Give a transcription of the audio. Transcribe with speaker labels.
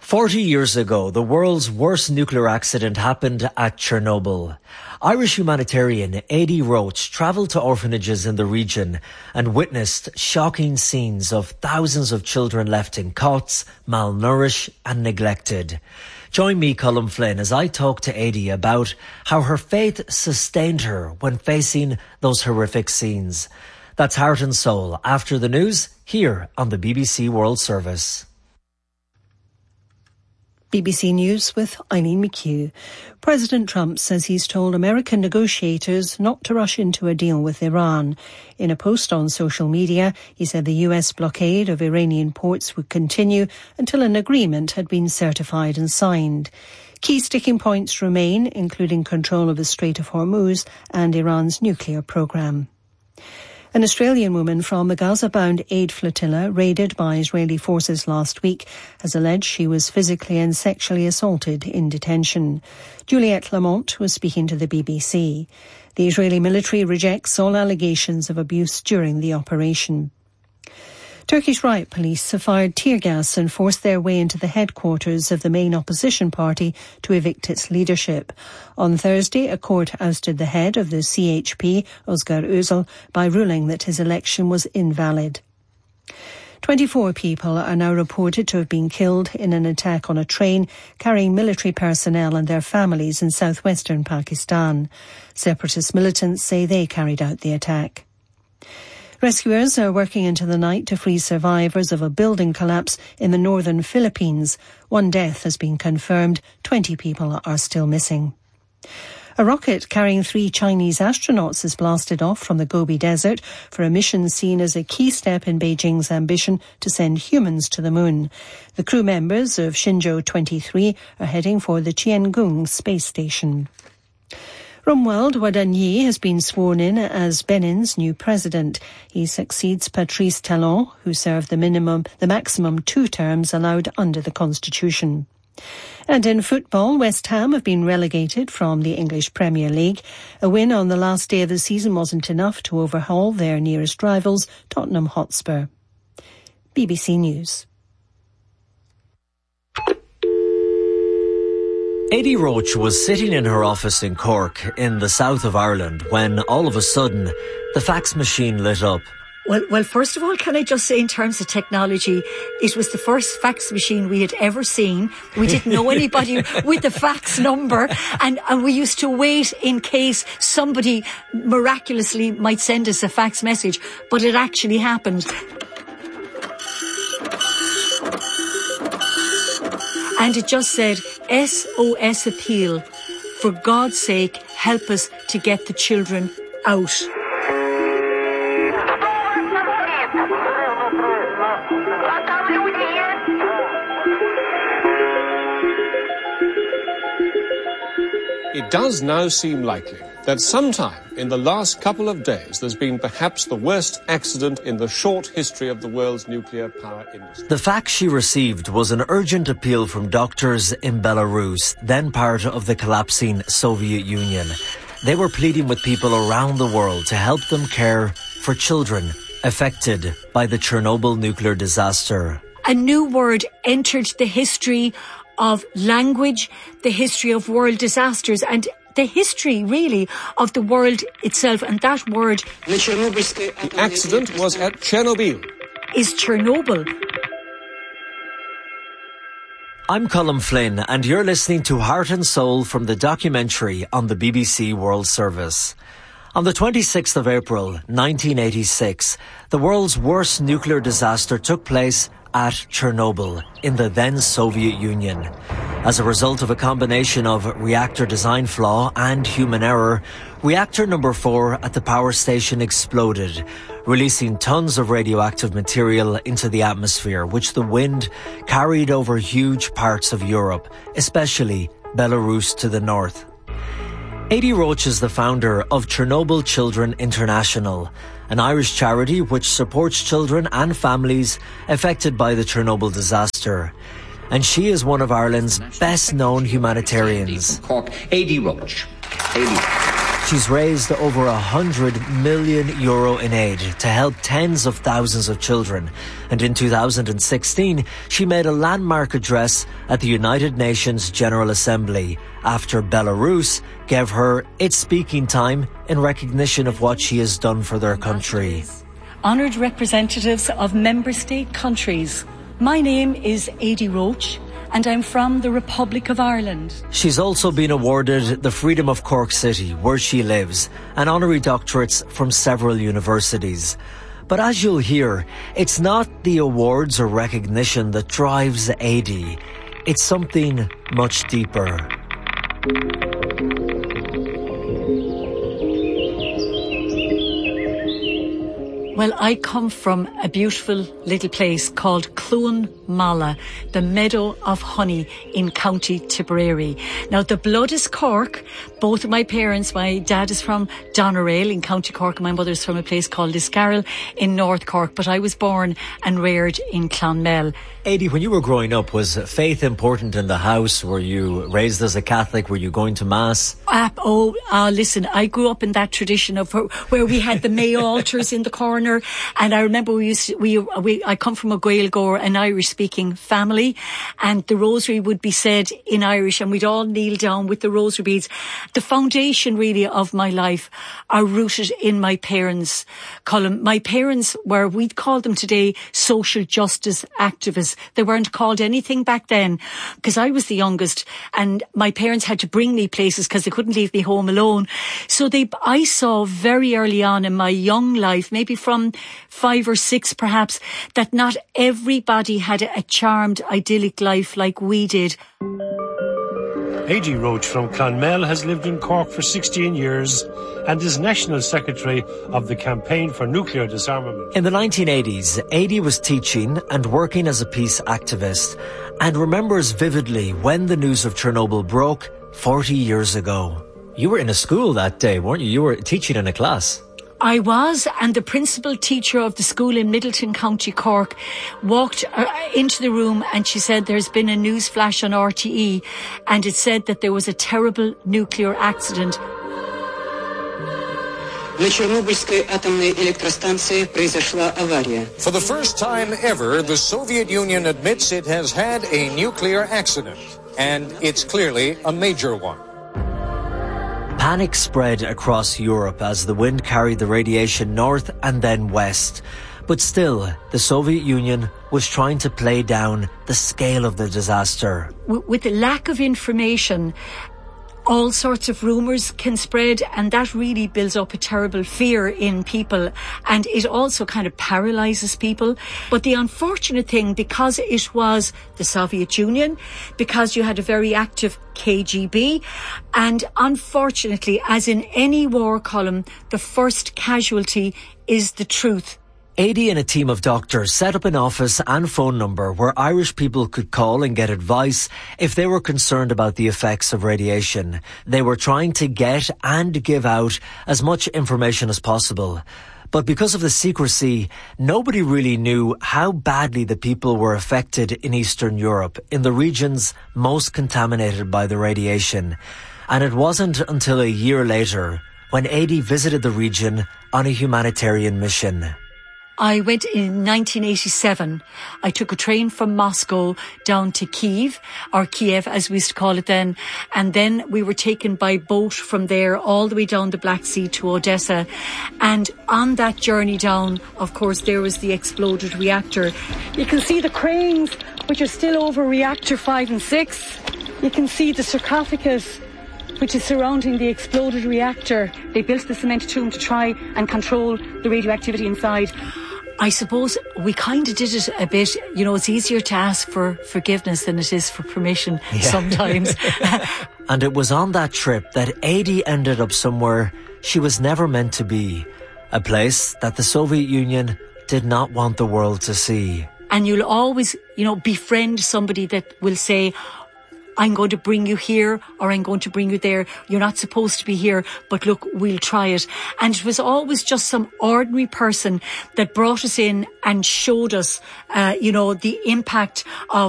Speaker 1: 40 years ago, the world's worst nuclear accident happened at Chernobyl. Irish humanitarian Aidy Roche travelled to orphanages in the region and witnessed shocking scenes of thousands of children left in cots, malnourished and neglected. Join me, Colm Flynn, as I talk to Aidy about how her faith sustained her when facing those horrific scenes. That's Heart and Soul after the news here on the BBC World Service.
Speaker 2: BBC News with Eileen McHugh. President Trump says he's told American negotiators not to rush into a deal with Iran. In a post on social media, he said the US blockade of Iranian ports would continue until an agreement had been certified and signed. Key sticking points remain, including control of the Strait of Hormuz and Iran's nuclear programme. An Australian woman from the Gaza-bound aid flotilla raided by Israeli forces last week has alleged she was physically and sexually assaulted in detention. Juliette Lamont was speaking to the BBC. The Israeli military rejects all allegations of abuse during the operation. Turkish riot police have fired tear gas and forced their way into the headquarters of the main opposition party to evict its leadership. On Thursday, a court ousted the head of the CHP, Özgür Özel, by ruling that his election was invalid. 24 people are now reported to have been killed in an attack on a train carrying military personnel and their families in southwestern Pakistan. Separatist militants say they carried out the attack. Rescuers are working into the night to free survivors of a building collapse in the northern Philippines. One death has been confirmed. 20 people are still missing. A rocket carrying 3 Chinese astronauts is blasted off from the Gobi Desert for a mission seen as a key step in Beijing's ambition to send humans to the moon. The crew members of Shenzhou 23 are heading for the Tiangong space station. Romuald Wadanyi has been sworn in as Benin's new president. He succeeds Patrice Talon, who served the maximum 2 terms allowed under the constitution. And in football, West Ham have been relegated from the English Premier League. A win on the last day of the season wasn't enough to overhaul their nearest rivals, Tottenham Hotspur. BBC News.
Speaker 1: Aidy Roche was sitting in her office in Cork in the south of Ireland when all of a sudden the fax machine lit up.
Speaker 3: Well, first of all, can I just say in terms of technology, it was the first fax machine we had ever seen. We didn't know anybody with the fax number and we used to wait in case somebody miraculously might send us a fax message, but it actually happened. And it just said, SOS appeal. For God's sake, help us to get the children out.
Speaker 4: It does now seem likely that sometime in the last couple of days there's been perhaps the worst accident in the short history of the world's nuclear power industry.
Speaker 1: The fax she received was an urgent appeal from doctors in Belarus, then part of the collapsing Soviet Union. They were pleading with people around the world to help them care for children affected by the Chernobyl nuclear disaster.
Speaker 3: A new word entered the history of language, the history of world disasters, and the history, really, of the world itself. And that word...
Speaker 4: The accident was at Chernobyl.
Speaker 3: ...is Chernobyl.
Speaker 1: I'm Colm Flynn, and you're listening to Heart and Soul from the documentary on the BBC World Service. On the 26th of April, 1986, the world's worst nuclear disaster took place at Chernobyl in the then Soviet Union. As a result of a combination of reactor design flaw and human error, reactor number 4 at the power station exploded, releasing tons of radioactive material into the atmosphere, which the wind carried over huge parts of Europe, especially Belarus to the north. Aidy Roche is the founder of Chernobyl Children International, an Irish charity which supports children and families affected by the Chernobyl disaster. And she is one of Ireland's best-known humanitarians.
Speaker 5: Cork, Aidy Roche. Aidy.
Speaker 1: She's raised over €100 million in aid to help tens of thousands of children. And in 2016, she made a landmark address at the United Nations General Assembly after Belarus gave her its speaking time in recognition of what she has done for their country.
Speaker 5: Honoured representatives of member state countries, my name is Aidy Roche, and I'm from the Republic of Ireland.
Speaker 1: She's also been awarded the Freedom of Cork City, where she lives, and honorary doctorates from several universities. But as you'll hear, it's not the awards or recognition that drives Aidy. It's something much deeper.
Speaker 5: Well, I come from a beautiful little place called Clúin Mala, the Meadow of Honey in County Tipperary. Now, the blood is Cork. Both of my parents, my dad is from Doneraile in County Cork, and my mother's from a place called Liscarroll in North Cork, but I was born and reared in Clonmel.
Speaker 1: Aidy, when you were growing up, was faith important in the house? Were you raised as a Catholic? Were you going to Mass?
Speaker 5: Listen, I grew up in that tradition of where we had the May altars in the corner, and I remember I come from a Gaeilgeoir, an Irish-speaking family, and the rosary would be said in Irish, and we'd all kneel down with the rosary beads. The foundation, really, of my life are rooted in my parents' column. My parents were, we'd call them today, social justice activists. They weren't called anything back then, because I was the youngest, and my parents had to bring me places because they couldn't leave me home alone. So I saw very early on in my young life, maybe from 5 or 6 perhaps, that not everybody had a charmed, idyllic life like we did.
Speaker 6: Aidy Roche from Clonmel has lived in Cork for 16 years and is National Secretary of the Campaign for Nuclear Disarmament.
Speaker 1: In the 1980s, Aidy was teaching and working as a peace activist and remembers vividly when the news of Chernobyl broke 40 years ago. You were in a school that day, weren't you? You were teaching in a class.
Speaker 5: I was, and the principal teacher of the school in Middleton, County Cork, walked into the room and she said there's been a news flash on RTE, and it said that there was a terrible nuclear accident.
Speaker 7: На Чернобыльской атомной электростанции произошла авария.
Speaker 8: For the first time ever, the Soviet Union admits it has had a nuclear accident, and it's clearly a major one.
Speaker 1: Panic spread across Europe as the wind carried the radiation north and then west. But still, the Soviet Union was trying to play down the scale of the disaster.
Speaker 5: With the lack of information, all sorts of rumours can spread, and that really builds up a terrible fear in people, and it also kind of paralyses people. But the unfortunate thing, because it was the Soviet Union, because you had a very active KGB, and unfortunately, as in any war column, the first casualty is the truth.
Speaker 1: Aidy and a team of doctors set up an office and phone number where Irish people could call and get advice if they were concerned about the effects of radiation. They were trying to get and give out as much information as possible. But because of the secrecy, nobody really knew how badly the people were affected in Eastern Europe, in the regions most contaminated by the radiation. And it wasn't until a year later when Aidy visited the region on a humanitarian mission.
Speaker 5: I went in 1987. I took a train from Moscow down to Kiev, or Kiev as we used to call it then, and then we were taken by boat from there all the way down the Black Sea to Odessa. And on that journey down, of course, there was the exploded reactor. You can see the cranes, which are still over reactor 5 and 6. You can see the sarcophagus, which is surrounding the exploded reactor. They built the cement tomb to try and control the radioactivity inside. I suppose we kind of did it a bit. You know, it's easier to ask for forgiveness than it is for permission sometimes.
Speaker 1: And it was on that trip that Aidy ended up somewhere she was never meant to be. A place that the Soviet Union did not want the world to see.
Speaker 5: And you'll always, befriend somebody that will say, I'm going to bring you here, or I'm going to bring you there. You're not supposed to be here, but look, we'll try it. And it was always just some ordinary person that brought us in and showed us, the impact of